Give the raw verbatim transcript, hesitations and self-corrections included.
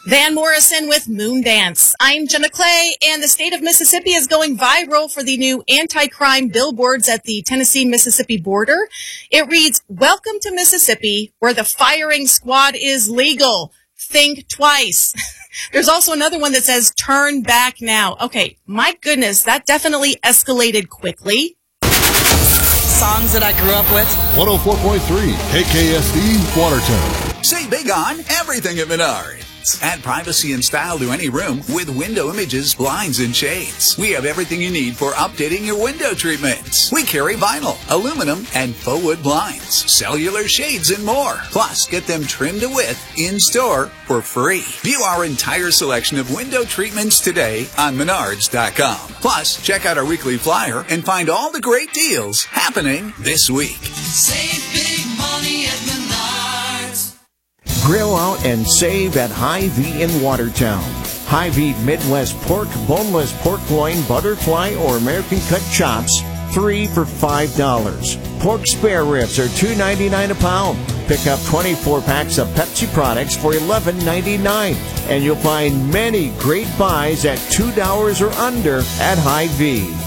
Van Morrison with Moondance. I'm Jenna Clay, and the state of Mississippi is going viral for the new anti-crime billboards at the Tennessee-Mississippi border. It reads, "Welcome to Mississippi, where the firing squad is legal. Think twice." There's also another one that says, "Turn back now." Okay, my goodness, that definitely escalated quickly. Songs that I grew up with. one oh four point three K K S D, Watertown. Say big on everything at Menards. Add privacy and style to any room with window images, blinds, and shades. We have everything you need for updating your window treatments. We carry vinyl, aluminum, and faux wood blinds, cellular shades, and more. Plus, get them trimmed to width in-store for free. View our entire selection of window treatments today on menards dot com. Plus, check out our weekly flyer and find all the great deals happening this week. Save big money at Menards. Grill out and save at Hy-Vee in Watertown. Hy-Vee Midwest pork, boneless pork loin, butterfly, or American cut chops, three for five dollars. Pork spare ribs are two ninety-nine a pound. Pick up twenty-four packs of Pepsi products for eleven ninety-nine. And you'll find many great buys at two dollars or under at Hy-Vee.